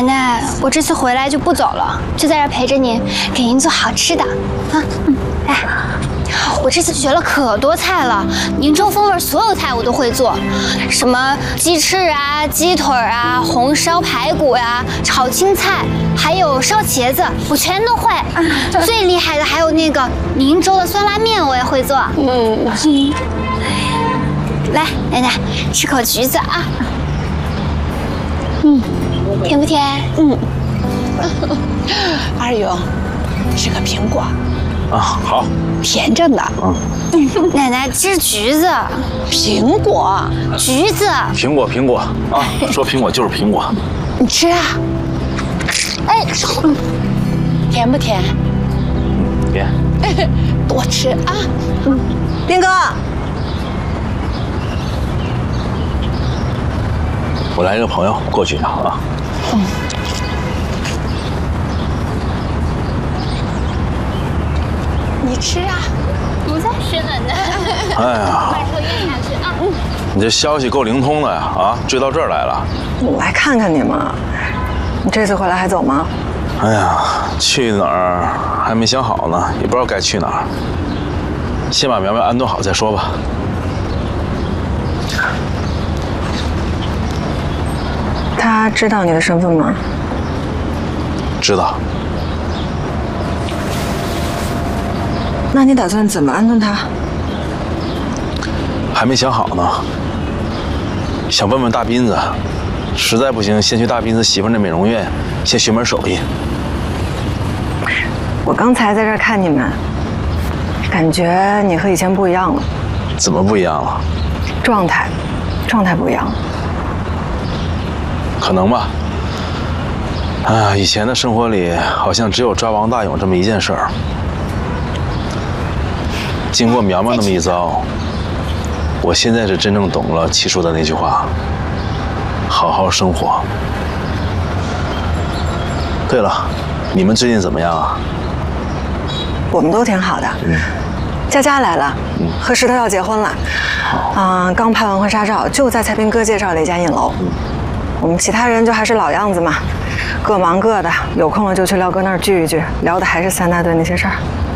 奶奶，我这次回来就不走了，就在这儿陪着您，给您做好吃的啊。来，我这次学了可多菜了，宁州风味所有菜我都会做，什么鸡翅啊、鸡腿啊、红烧排骨呀、炒青菜，还有烧茄子，我全都会。最厉害的还有那个宁州的酸辣面，我也会做。来，奶奶吃口橘子啊。甜不甜？ 二勇，吃个苹果。 啊，好， 甜着呢。 奶奶吃橘子， 苹果， 橘子， 苹果啊，说苹果就是苹果。 你吃啊。哎，甜不甜？ 别， 多吃啊。 斌哥， 我来一个朋友过去一下啊。 你吃啊。 不再吃奶奶。 哎呀， 把车咽下去啊。 你这消息够灵通的呀！啊，追到这儿来了。 我来看看你嘛。你这次回来还走吗？ 哎呀，去哪儿还没想好呢，也不知道该去哪儿。先把苗苗安顿好再说吧。 他知道你的身份吗？ 知道。 那你打算怎么安顿他？ 还没想好呢，想问问大斌子，实在不行，先去大斌子媳妇那美容院，先学门手艺。 我刚才在这儿看你们，感觉你和以前不一样了。 怎么不一样了？ 状态不一样了。 可能吧。啊，以前的生活里好像只有抓王大勇这么一件事儿。经过苗苗那么一遭，我现在是真正懂了七叔的那句话：好好生活。对了，你们最近怎么样啊？ 我们都挺好的。佳佳来了，和石头要结婚了。刚拍完婚纱照，就在蔡斌哥介绍的一家影楼。我们其他人就还是老样子嘛，各忙各的，有空了就去廖哥那儿聚一聚，聊的还是三大队那些事儿。